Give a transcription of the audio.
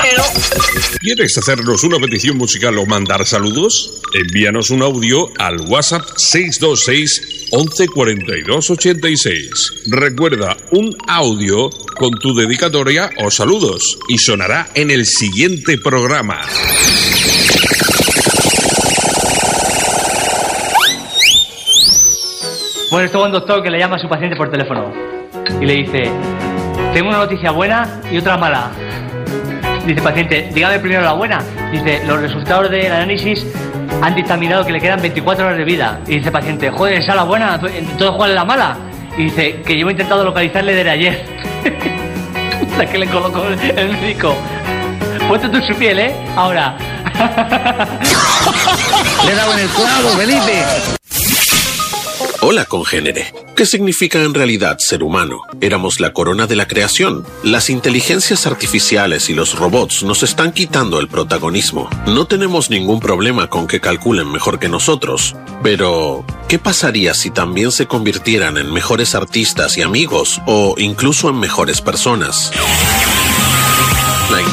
bueno. ¿Quieres hacernos una petición musical o mandar saludos? Envíanos un audio al WhatsApp 626 11 42 86. Recuerda, un audio con tu dedicatoria o saludos y sonará en el siguiente programa. Bueno, esto es un doctor que le llama a su paciente por teléfono y le dice: tengo una noticia buena y otra mala. Dice paciente: dígame primero la buena. Dice: los resultados del análisis han dictaminado que le quedan 24 horas de vida. Y dice paciente: joder, esa es la buena, entonces ¿cuál es la mala? Y dice: que llevo intentado localizarle desde ayer. La que le colocó el médico. Ponte tú en su piel, ahora. Le he dado en el clavo, Felipe. Hola, congénere. ¿Qué significa en realidad ser humano? Éramos la corona de la creación. Las inteligencias artificiales y los robots nos están quitando el protagonismo. No tenemos ningún problema con que calculen mejor que nosotros. Pero, ¿qué pasaría si también se convirtieran en mejores artistas y amigos? O incluso en mejores personas.